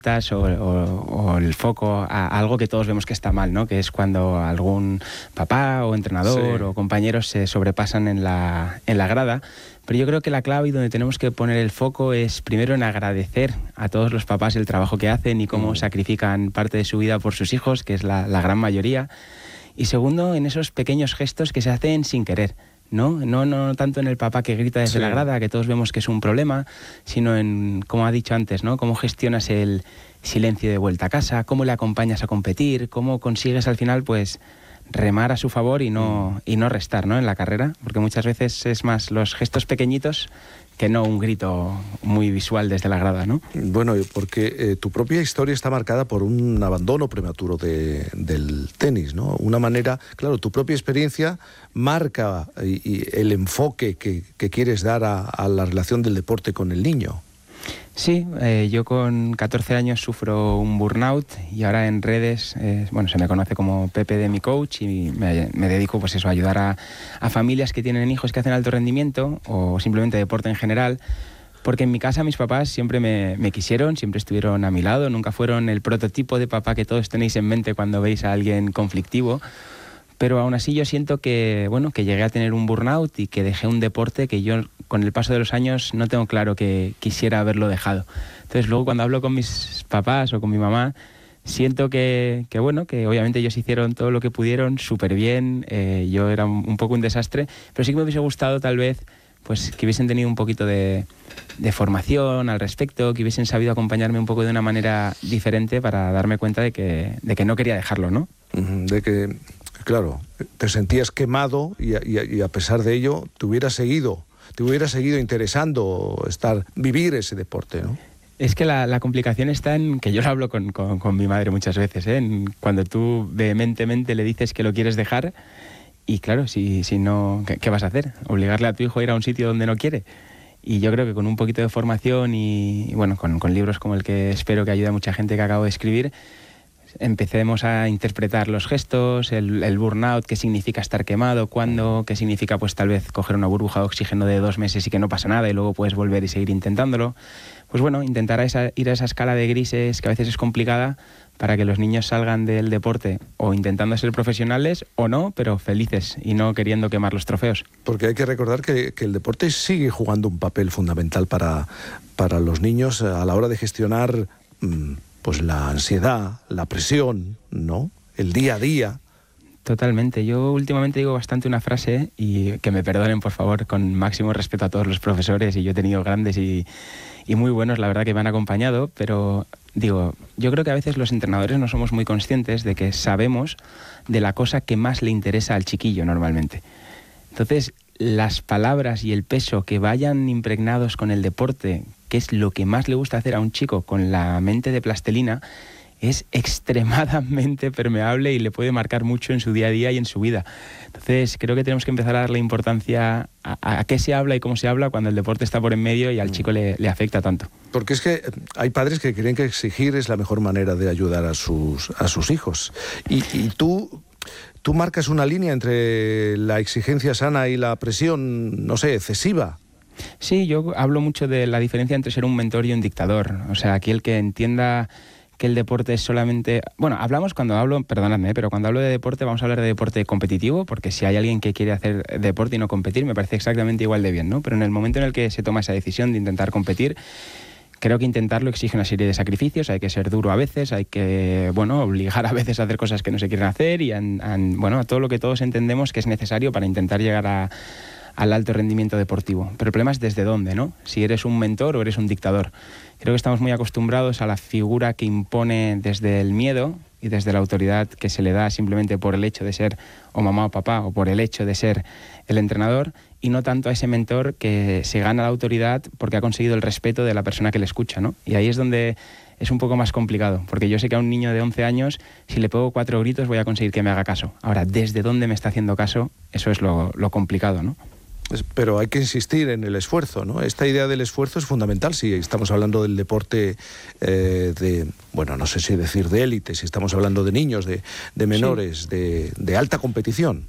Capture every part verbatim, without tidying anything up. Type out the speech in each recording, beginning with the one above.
O, o, o el foco a algo que todos vemos que está mal, ¿no? Que es cuando algún papá o entrenador sí. o compañeros se sobrepasan en la, en la grada. Pero yo creo que la clave y donde tenemos que poner el foco es primero en agradecer a todos los papás el trabajo que hacen y cómo mm. sacrifican parte de su vida por sus hijos, que es la, la gran mayoría. Y segundo, en esos pequeños gestos que se hacen sin querer. ¿No? No, no tanto en el papá que grita desde sí. la grada, que todos vemos que es un problema, sino en, como ha dicho antes, ¿no? Cómo gestionas el silencio de vuelta a casa, cómo le acompañas a competir, cómo consigues al final, pues, remar a su favor y no, y no restar, ¿no? En la carrera, porque muchas veces es más los gestos pequeñitos que no un grito muy visual desde la grada, ¿no? Bueno, porque eh, tu propia historia está marcada por un abandono prematuro de, del tenis, ¿no? Una manera, claro, tu propia experiencia marca y, y el enfoque que, que quieres dar a, a la relación del deporte con el niño. Sí, eh, yo con catorce años sufro un burnout y ahora en redes, eh, bueno, se me conoce como Pepe de mi coach y me, me dedico pues eso, a ayudar a, a familias que tienen hijos que hacen alto rendimiento o simplemente deporte en general, porque en mi casa mis papás siempre me, me quisieron, siempre estuvieron a mi lado, nunca fueron el prototipo de papá que todos tenéis en mente cuando veis a alguien conflictivo. Pero aún así yo siento que, bueno, que llegué a tener un burnout y que dejé un deporte que yo con el paso de los años no tengo claro que quisiera haberlo dejado. Entonces luego cuando hablo con mis papás o con mi mamá, siento que, que bueno, que obviamente ellos hicieron todo lo que pudieron, súper bien, eh, yo era un, un poco un desastre, pero sí que me hubiese gustado tal vez pues que hubiesen tenido un poquito de, de formación al respecto, que hubiesen sabido acompañarme un poco de una manera diferente para darme cuenta de que, de que no quería dejarlo, ¿no? De que... Claro, te sentías quemado y a, y, a, y a pesar de ello te hubiera seguido, te hubiera seguido interesando estar, vivir ese deporte, ¿no? Es que la, la complicación está en que yo lo hablo con, con, con mi madre muchas veces, ¿eh? En cuando tú vehementemente le dices que lo quieres dejar y claro, si, si no, ¿qué, ¿qué vas a hacer? Obligarle a tu hijo a ir a un sitio donde no quiere. Y yo creo que con un poquito de formación y, y bueno, con, con libros como el que espero que ayude a mucha gente que acabo de escribir, empecemos a interpretar los gestos, el, el burnout, qué significa estar quemado, cuándo, qué significa pues tal vez coger una burbuja de oxígeno de dos meses y que no pasa nada y luego puedes volver y seguir intentándolo. Pues bueno, intentar a esa, ir a esa escala de grises que a veces es complicada para que los niños salgan del deporte o intentando ser profesionales o no, pero felices y no queriendo quemar los trofeos. Porque hay que recordar que, que el deporte sigue jugando un papel fundamental para, para los niños a la hora de gestionar... Mmm, pues la ansiedad, la presión, ¿no? El día a día. Totalmente. Yo últimamente digo bastante una frase, y que me perdonen, por favor, con máximo respeto a todos los profesores, y yo he tenido grandes y, y muy buenos, la verdad, que me han acompañado, pero digo, yo creo que a veces los entrenadores no somos muy conscientes de que sabemos de la cosa que más le interesa al chiquillo normalmente. Entonces, las palabras y el peso que vayan impregnados con el deporte, que es lo que más le gusta hacer a un chico con la mente de plastilina, es extremadamente permeable y le puede marcar mucho en su día a día y en su vida. Entonces, creo que tenemos que empezar a darle importancia a, a qué se habla y cómo se habla cuando el deporte está por en medio y al chico le, le afecta tanto. Porque es que hay padres que creen que exigir es la mejor manera de ayudar a sus, a sus hijos. Y, y tú... Tú marcas una línea entre la exigencia sana y la presión, no sé, excesiva. Sí, yo hablo mucho de la diferencia entre ser un mentor y un dictador. O sea, aquí el que entienda que el deporte es solamente... Bueno, hablamos cuando hablo, perdonadme, pero cuando hablo de deporte vamos a hablar de deporte competitivo, porque si hay alguien que quiere hacer deporte y no competir, me parece exactamente igual de bien, ¿no? Pero en el momento en el que se toma esa decisión de intentar competir, creo que intentarlo exige una serie de sacrificios, hay que ser duro a veces, hay que, bueno, obligar a veces a hacer cosas que no se quieren hacer y, an, an, bueno, a todo lo que todos entendemos que es necesario para intentar llegar a, al alto rendimiento deportivo. Pero el problema es desde dónde, ¿no? Si eres un mentor o eres un dictador. Creo que estamos muy acostumbrados a la figura que impone desde el miedo y desde la autoridad que se le da simplemente por el hecho de ser o mamá o papá o por el hecho de ser el entrenador, y no tanto a ese mentor que se gana la autoridad porque ha conseguido el respeto de la persona que le escucha, ¿no? Y ahí es donde es un poco más complicado, porque yo sé que a un niño de once años, si le pego cuatro gritos, voy a conseguir que me haga caso. Ahora, ¿desde dónde me está haciendo caso? Eso es lo, lo complicado, ¿no? Pero hay que insistir en el esfuerzo, ¿no? Esta idea del esfuerzo es fundamental si estamos hablando del deporte eh, de, bueno, no sé si decir de élite, si estamos hablando de niños, de, de menores, sí. de, de alta competición.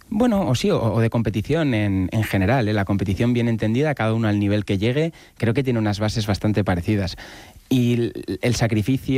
Bueno, o sí, o, o de competición en, en general. ¿eh? La competición bien entendida, cada uno al nivel que llegue, creo que tiene unas bases bastante parecidas. Y el, el sacrificio